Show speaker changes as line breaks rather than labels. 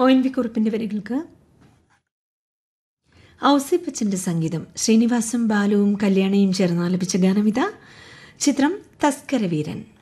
ONV കുറുപ്പിന്റെ വരികൾക്ക് ഔസിപ്പച്ചന്റെ സംഗീതം. ശ്രീനിവാസും ബാലുവും കല്യാണിയും ചേർന്ന് ആലപിച്ച ഗാനമിത. ചിത്രം തസ്കരവീരൻ.